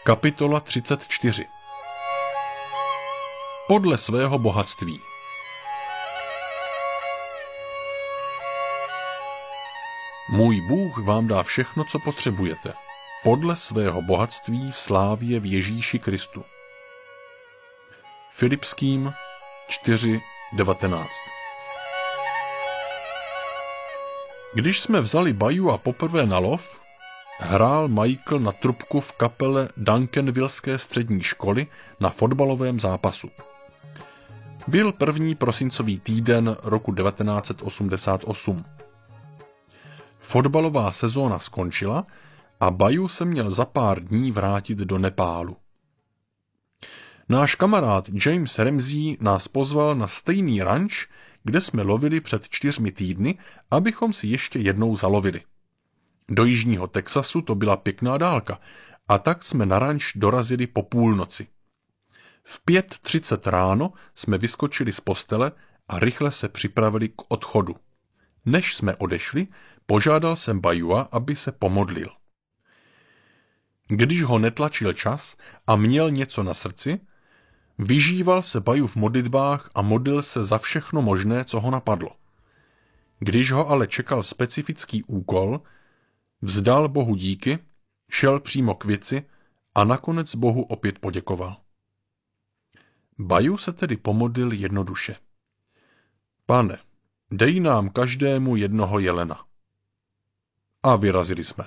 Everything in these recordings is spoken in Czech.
Kapitola 34. Podle svého bohatství. Můj Bůh vám dá všechno, co potřebujete, podle svého bohatství v slávě v Ježíši Kristu. Filipským 4:19. Když jsme vzali Bayua poprvé na lov, hrál Michael na trubku v kapele Duncanvilleské střední školy na fotbalovém zápasu. Byl první prosincový týden roku 1988. Fotbalová sezóna skončila a Bayu se měl za pár dní vrátit do Nepálu. Náš kamarád James Ramsey nás pozval na stejný ranč, kde jsme lovili před 4 týdny, abychom si ještě jednou zalovili. Do jižního Texasu to byla pěkná dálka a tak jsme na ranč dorazili po půlnoci. V 5:30 ráno jsme vyskočili z postele a rychle se připravili k odchodu. Než jsme odešli, požádal jsem Bayua, aby se pomodlil. Když ho netlačil čas a měl něco na srdci, vyžíval se Bayu v modlitbách a modlil se za všechno možné, co ho napadlo. Když ho ale čekal specifický úkol, vzdal Bohu díky, šel přímo k věci a nakonec Bohu opět poděkoval. Bayu se tedy pomodlil jednoduše. Pane, dej nám každému jednoho jelena. A vyrazili jsme.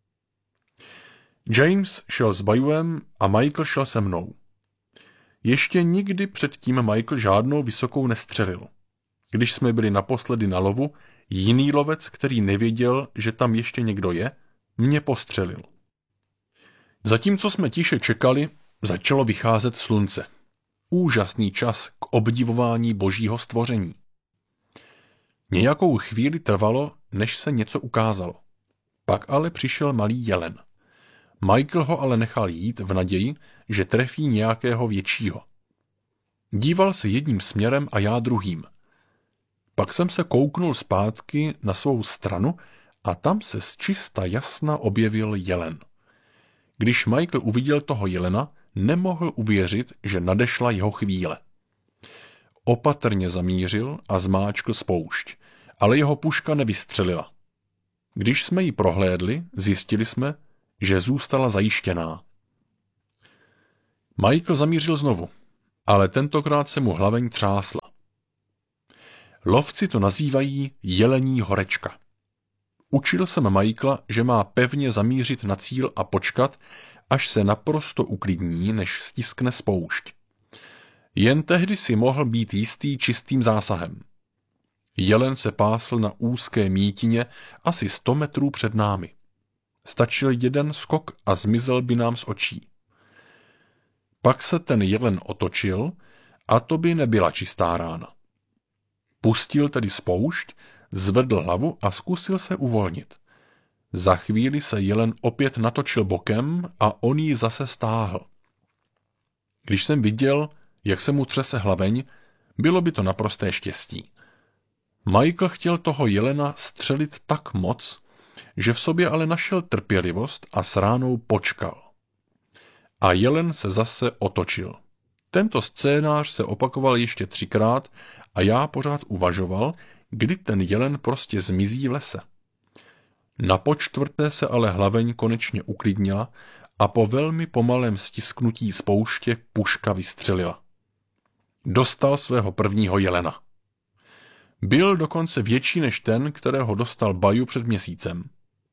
James šel s Bayuem a Michael šel se mnou. Ještě nikdy předtím Michael žádnou vysokou nestřelil. Když jsme byli naposledy na lovu, jiný lovec, který nevěděl, že tam ještě někdo je, mě postřelil. Zatímco jsme tiše čekali, začalo vycházet slunce. Úžasný čas k obdivování božího stvoření. Nějakou chvíli trvalo, než se něco ukázalo. Pak ale přišel malý jelen. Michael ho ale nechal jít v naději, že trefí nějakého většího. Díval se jedním směrem a já druhým. Pak jsem se kouknul zpátky na svou stranu a tam se zčista jasna objevil jelen. Když Michael uviděl toho jelena, nemohl uvěřit, že nadešla jeho chvíle. Opatrně zamířil a zmáčkl spoušť, ale jeho puška nevystřelila. Když jsme ji prohlédli, zjistili jsme, že zůstala zajištěná. Michael zamířil znovu, ale tentokrát se mu hlaveň třásla. Lovci to nazývají jelení horečka. Učil jsem Michaela, že má pevně zamířit na cíl a počkat, až se naprosto uklidní, než stiskne spoušť. Jen tehdy si mohl být jistý čistým zásahem. Jelen se pásl na úzké mítině asi 100 metrů před námi. Stačil jeden skok a zmizel by nám z očí. Pak se ten jelen otočil a to by nebyla čistá rána. Pustil tedy spoušť, zvedl hlavu a zkusil se uvolnit. Za chvíli se jelen opět natočil bokem a on ji zase stáhl. Když jsem viděl, jak se mu třese hlaveň, bylo by to naprosté štěstí. Michael chtěl toho jelena střelit tak moc, že v sobě ale našel trpělivost a s ránou počkal. A jelen se zase otočil. Tento scénář se opakoval ještě 3krát a já pořád uvažoval, kdy ten jelen prostě zmizí v lese. Na počtvrté se ale hlaveň konečně uklidnila a po velmi pomalém stisknutí spouště puška vystřelila. Dostal svého prvního jelena. Byl dokonce větší než ten, kterého dostal Bayu před měsícem.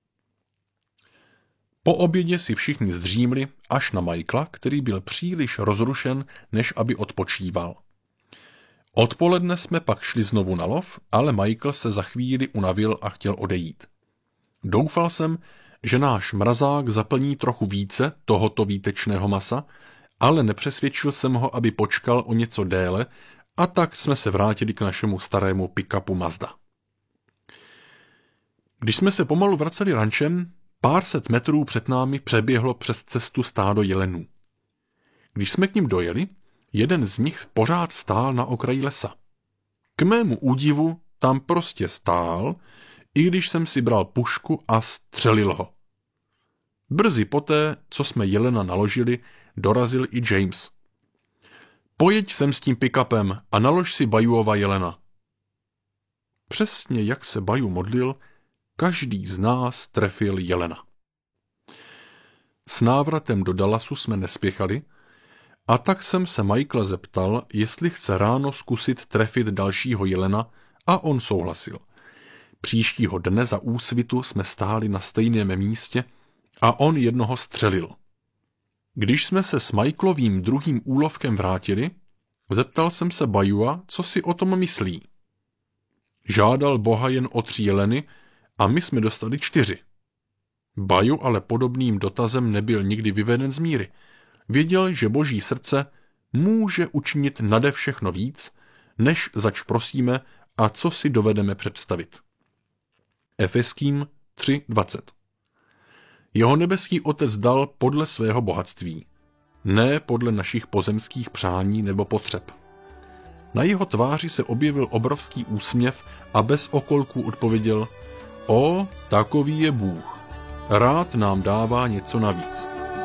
Po obědě si všichni zdřímli až na Michaela, který byl příliš rozrušen, než aby odpočíval. Odpoledne jsme pak šli znovu na lov, ale Michael se za chvíli unavil a chtěl odejít. Doufal jsem, že náš mrazák zaplní trochu více tohoto výtečného masa, ale nepřesvědčil jsem ho, aby počkal o něco déle, a tak jsme se vrátili k našemu starému pick-upu Mazda. Když jsme se pomalu vraceli rančem, pár set metrů před námi přeběhlo přes cestu stádo jelenů. Když jsme k nim dojeli, jeden z nich pořád stál na okraji lesa. K mému údivu tam prostě stál, i když jsem si bral pušku a střelil ho. Brzy poté, co jsme jelena naložili, dorazil i James. Pojeď sem s tím pick-upem a nalož si Bayuova jelena. Přesně jak se Bayu modlil, každý z nás trefil jelena. S návratem do Dallasu jsme nespěchali, a tak jsem se Michaela zeptal, jestli chce ráno zkusit trefit dalšího jelena, a on souhlasil. Příštího dne za úsvitu jsme stáli na stejném místě a on jednoho střelil. Když jsme se s Michaelovým druhým úlovkem vrátili, zeptal jsem se Bayua, co si o tom myslí. Žádal Boha jen o 3 jeleny a my jsme dostali 4. Bayu ale podobným dotazem nebyl nikdy vyveden z míry. Věděl, že Boží srdce může učinit nade všechno víc, než zač prosíme a co si dovedeme představit. Efeským 3:20. Jeho nebeský Otec dal podle svého bohatství, ne podle našich pozemských přání nebo potřeb. Na jeho tváři se objevil obrovský úsměv a bez okolků odpověděl: O, takový je Bůh. Rád nám dává něco navíc.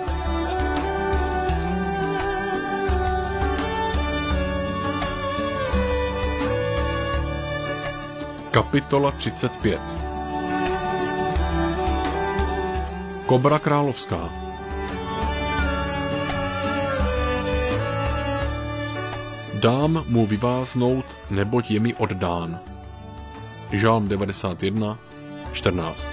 Kapitola 35. Kobra královská. Dám mu vyváznout, neboť je mi oddán. Žálm 91:14.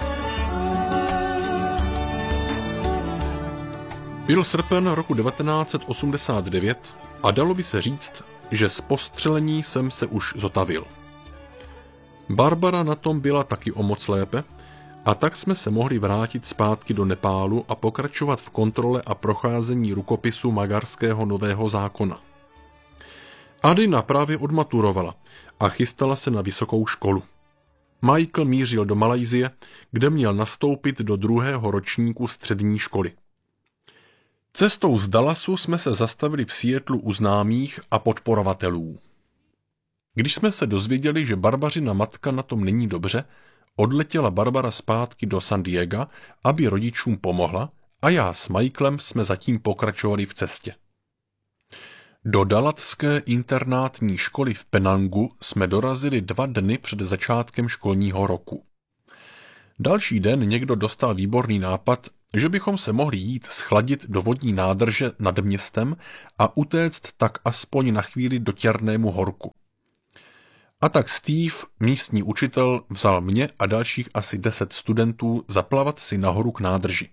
Byl srpen roku 1989 a dalo by se říct, že z postřelení jsem se už zotavil. Barbara na tom byla taky o moc lépe, a tak jsme se mohli vrátit zpátky do Nepálu a pokračovat v kontrole a procházení rukopisu magarského nového zákona. Adina právě odmaturovala a chystala se na vysokou školu. Michael mířil do Malajsie, kde měl nastoupit do 2. ročníku střední školy. Cestou z Dallasu jsme se zastavili v Seattlu u známých a podporovatelů. Když jsme se dozvěděli, že Barbařina matka na tom není dobře, odletěla Barbara zpátky do San Diega, aby rodičům pomohla, a já s Michaelem jsme zatím pokračovali v cestě. Do dalatské internátní školy v Penangu jsme dorazili 2 dny před začátkem školního roku. Další den někdo dostal výborný nápad, že bychom se mohli jít schladit do vodní nádrže nad městem a utéct tak aspoň na chvíli do Těrnému horku. A tak Steve, místní učitel, vzal mě a dalších asi 10 studentů zaplavat si nahoru k nádrži.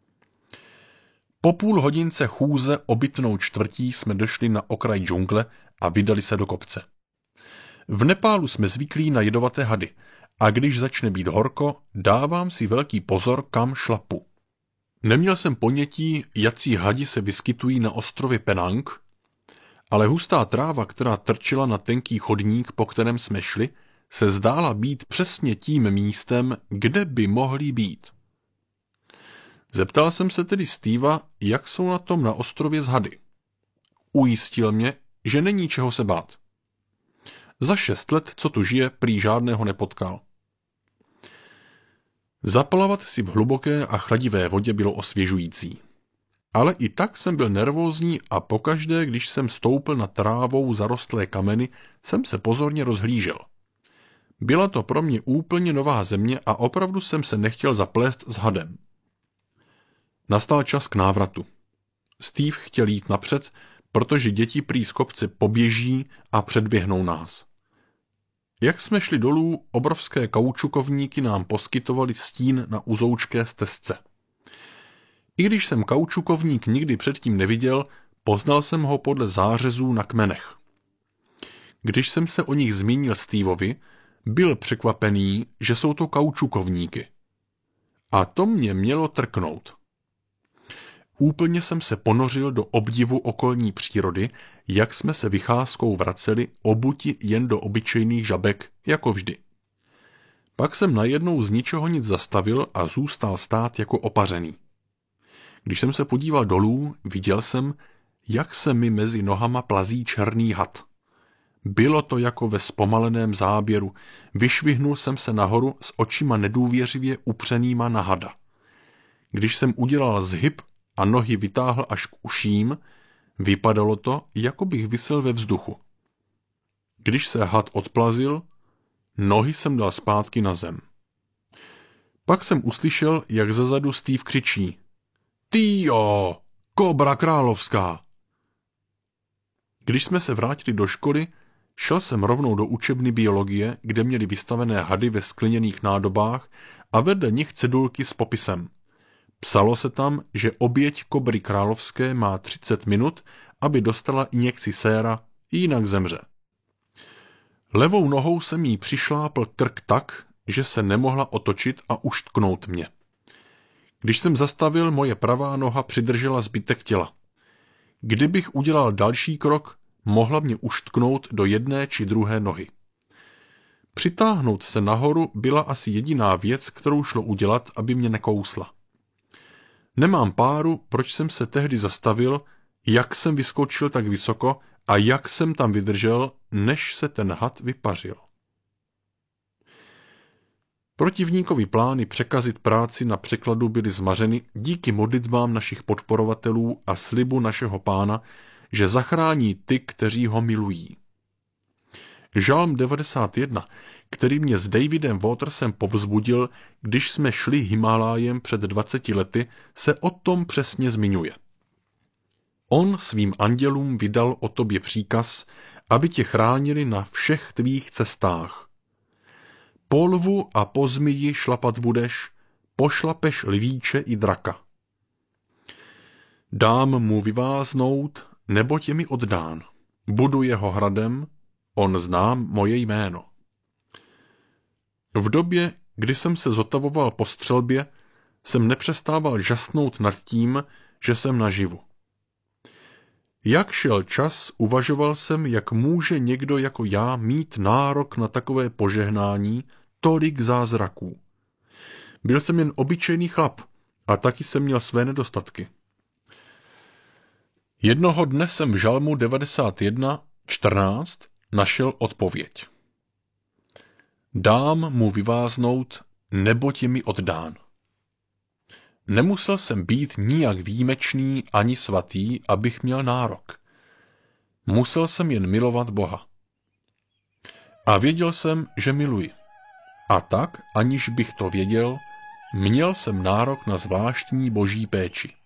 Po půl hodince chůze obytnou čtvrtí jsme došli na okraj džungle a vydali se do kopce. V Nepálu jsme zvyklí na jedovaté hady a když začne být horko, dávám si velký pozor, kam šlapu. Neměl jsem ponětí, jací hadi se vyskytují na ostrově Penang, ale hustá tráva, která trčila na tenký chodník, po kterém jsme šli, se zdála být přesně tím místem, kde by mohli být. Zeptal jsem se tedy Steva, jak jsou na tom na ostrově z hady. Ujistil mě, že není čeho se bát. Za 6 let, co tu žije, prý žádného nepotkal. Zaplavat si v hluboké a chladivé vodě bylo osvěžující. Ale i tak jsem byl nervózní a pokaždé, když jsem stoupl na trávou zarostlé kameny, jsem se pozorně rozhlížel. Byla to pro mě úplně nová země a opravdu jsem se nechtěl zaplést s hadem. Nastal čas k návratu. Steve chtěl jít napřed, protože děti prý z kopce poběží a předběhnou nás. Jak jsme šli dolů, obrovské kaučukovníky nám poskytovali stín na uzoučké stezce. I když jsem kaučukovník nikdy předtím neviděl, poznal jsem ho podle zářezů na kmenech. Když jsem se o nich zmínil Steveovi, byl překvapený, že jsou to kaučukovníky. A to mě mělo trknout. Úplně jsem se ponořil do obdivu okolní přírody, jak jsme se vycházkou vraceli obuti jen do obyčejných žabek, jako vždy. Pak jsem najednou z ničeho nic zastavil a zůstal stát jako opařený. Když jsem se podíval dolů, viděl jsem, jak se mi mezi nohama plazí černý had. Bylo to jako ve zpomaleném záběru. Vyšvihnul jsem se nahoru s očima nedůvěřivě upřenýma na hada. Když jsem udělal zhyb a nohy vytáhl až k uším, vypadalo to, jako bych visel ve vzduchu. Když se had odplazil, nohy jsem dal zpátky na zem. Pak jsem uslyšel, jak zezadu Steve křičí: Týjo, kobra královská! Když jsme se vrátili do školy, šel jsem rovnou do učebny biologie, kde měli vystavené hady ve skleněných nádobách a vedle nich cedulky s popisem. Psalo se tam, že oběť kobry královské má 30 minut, aby dostala injekci séra, jinak zemře. Levou nohou jsem jí přišlápl krk tak, že se nemohla otočit a uštknout mě. Když jsem zastavil, moje pravá noha přidržela zbytek těla. Kdybych udělal další krok, mohla mě uštknout do jedné či druhé nohy. Přitáhnout se nahoru byla asi jediná věc, kterou šlo udělat, aby mě nekousla. Nemám páru, proč jsem se tehdy zastavil, jak jsem vyskočil tak vysoko a jak jsem tam vydržel, než se ten had vypařil. Protivníkovi plány překazit práci na překladu byly zmařeny díky modlitbám našich podporovatelů a slibu našeho Pána, že zachrání ty, kteří ho milují. Žalm 91, který mě s Davidem Watersem povzbudil, když jsme šli Himálájem před 20 lety, se o tom přesně zmiňuje. On svým andělům vydal o tobě příkaz, aby tě chránili na všech tvých cestách. Po lvu a po zmiji šlapat budeš, pošlapeš lvíče i draka. Dám mu vyváznout, neboť je mi oddán. Budu jeho hradem, on zná moje jméno. V době, kdy jsem se zotavoval po střelbě, jsem nepřestával žasnout nad tím, že jsem naživu. Jak šel čas, uvažoval jsem, jak může někdo jako já mít nárok na takové požehnání, tolik zázraků. Byl jsem jen obyčejný chlap a taky jsem měl své nedostatky. Jednoho dne jsem v Žalmu 91:14 našel odpověď. Dám mu vyváznout, neboť je mi oddán. Nemusel jsem být nijak výjimečný ani svatý, abych měl nárok. Musel jsem jen milovat Boha. A věděl jsem, že miluji. A tak, aniž bych to věděl, měl jsem nárok na zvláštní boží péči.